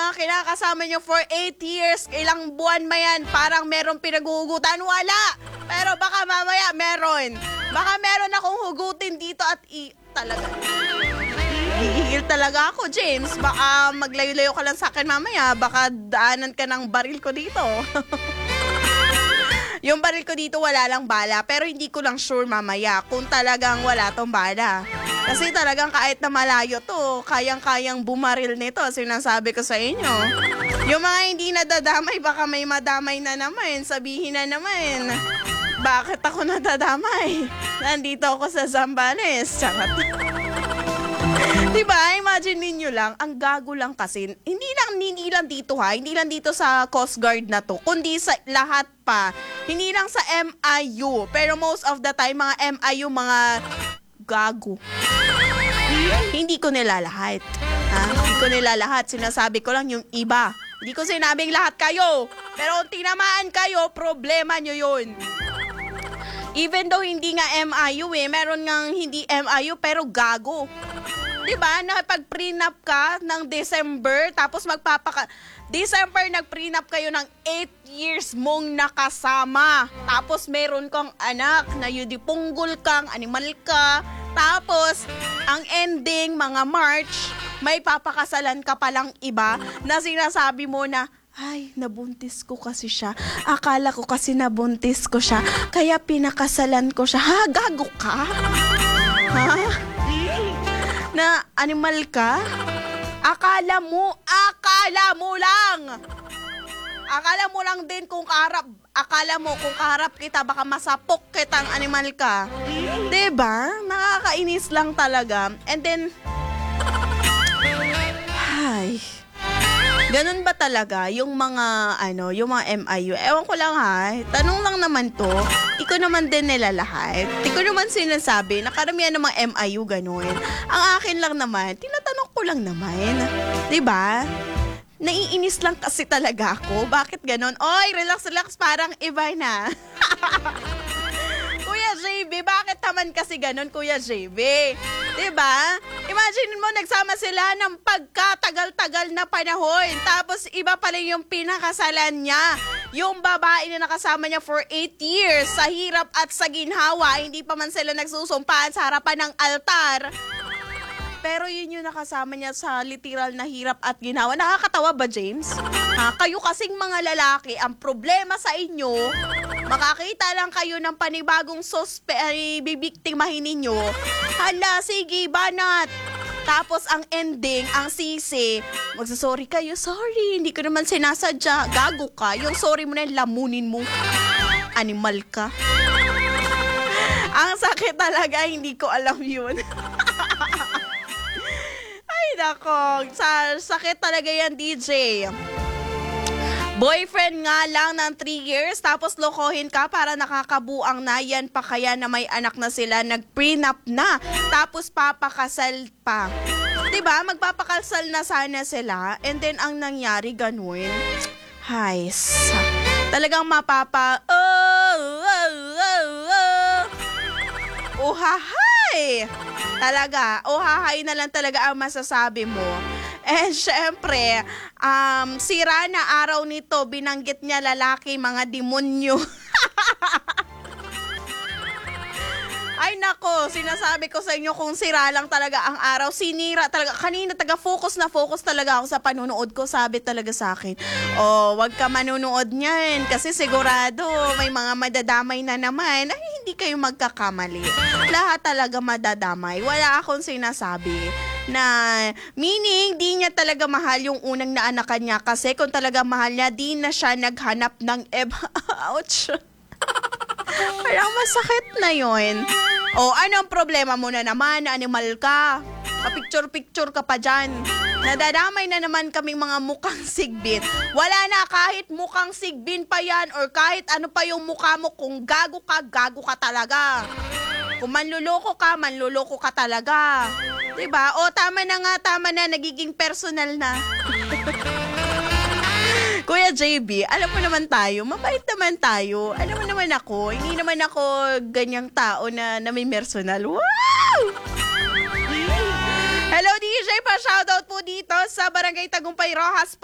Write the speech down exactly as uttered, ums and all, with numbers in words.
mga kinakasama nyo for eight years, ilang buwan ba yan, parang meron pinaghuhugutan? Wala! Pero baka mamaya meron. Baka meron akong hugutin dito at i... Talaga. Hihigil talaga ako, James. Baka maglayo-layo ka lang sa akin mamaya. Baka daanan ka ng baril ko dito. Yung baril ko dito wala lang bala. Pero hindi ko lang sure mamaya kung talagang wala tong bala. Kasi talagang kahit na malayo to, kayang-kayang bumaril nito. Sinasabi ko sa inyo. Yung mga hindi nadadamay, baka may madamay na naman. Sabihin na naman, bakit ako nadadamay? Nandito ako sa Zambales. Charot. Diba? Imagine ninyo lang, ang gago lang kasi. Hindi lang, hindi lang dito ha. Hindi lang dito sa Coast Guard na to. Kundi sa lahat pa. Hindi lang sa M I U. Pero most of the time, mga M I U, mga gago. Hindi ko nila lahat. Ha? Hindi ko nila lahat. Sinasabi ko lang yung iba. Hindi ko sinabing lahat kayo. Pero kung tinamaan kayo, problema nyo yun. Even though hindi nga M I U eh, meron ngang hindi M I U pero gago. Diba? Nakipag-prenup ka ng December, tapos magpapaka... December, nag-prenup kayo ng eight years mong nakasama. Tapos meron kang anak na yudipunggol kang, animal ka. Tapos, ang ending, mga March, may papakasalan ka palang iba na sinasabi mo na, ay, nabuntis ko kasi siya. Akala ko kasi nabuntis ko siya. Kaya pinakasalan ko siya. Ha? Gago ka? Ha? Na animal ka? Akala mo, akala mo lang. Akala mo lang din kung kaharap, akala mo kung kaharap kita, baka masapok kitang animal ka. Diba? Nakakainis lang talaga. And then, ay... Ganun ba talaga yung mga ano, yung mga M I U? Ewan ko lang ha. Tanong lang naman to. Di ko naman din nila lahat. Di ko naman sinasabi na karamihan ng mga M I U ganun. Ang akin lang naman, tinatanong ko lang naman. 'Di ba? Naiinis lang kasi talaga ako. Bakit ganun? Oy, relax, relax, parang iba na. Kuya J B, bakit naman kasi ganun, Kuya J B? Diba? Imagine mo, nagsama sila ng pagkatagal-tagal na panahon. Tapos, iba pala yung pinakasalan niya. Yung babae na nakasama niya for eight years. Sa hirap at sa ginhawa, hindi pa man sila nagsusumpaan sa harapan ng altar. Pero yun yung nakasama niya sa literal na hirap at ginhawa. Nakakatawa ba, James? Ha? Kayo kasing mga lalaki, ang problema sa inyo, makakita lang kayo ng panibagong sospe, ay bibiktimahin ninyo. Hala, sige, banat. Tapos ang ending, ang sisi, magsasorry kayo, sorry, hindi ko naman sinasadya. Gago ka, yung sorry mo na lamunin mo. Animal ka. Ang sakit talaga, hindi ko alam yun. Ay, nako, sa sakit talaga yan, D J. Boyfriend nga lang ng three years, tapos lokohin ka para nakakabuang na, yan pa kaya na may anak na sila, nag-prenup na, tapos papakasal pa. Diba? Magpapakasal na sana sila, and then ang nangyari ganun, hay, talagang mapapa, oh, oh, oh, oh, uhahay, talaga, uhahay na lang talaga ang masasabi mo. Eh, syempre, um, sira na araw nito, binanggit niya lalaki, mga demonyo. Ay nako, sinasabi ko sa inyo kung sira lang talaga ang araw, sinira talaga. Kanina taga-focus na focus talaga ako sa panunood ko, sabi talaga sa akin, oh, wag ka manunood niyan kasi sigurado may mga madadamay na naman. Ay, hindi kayo magkakamali. Lahat talaga madadamay. Wala akong sinasabi na meaning di niya talaga mahal yung unang naanakan niya kasi kung talaga mahal niya, di na siya naghanap ng eba. Ouch. Parang masakit na yun. O, anong problema mo na naman? Animal ka. Kapicture-picture ka pa dyan. Nadadamay na naman kaming mga mukhang sigbin. Wala na, kahit mukhang sigbin pa yan or kahit ano pa yung mukha mo, kung gago ka, gago ka talaga. Kung manluloko ka, manluloko ka talaga. Diba? O, tama na nga, tama na, nagiging personal na. Kuya J B, alam mo naman tayo, mabait naman tayo. Alam mo naman ako, hindi naman ako ganyang tao na, na may personal. Wow! Hello D J, pa-shoutout po dito sa Barangay Tagumpay Rojas,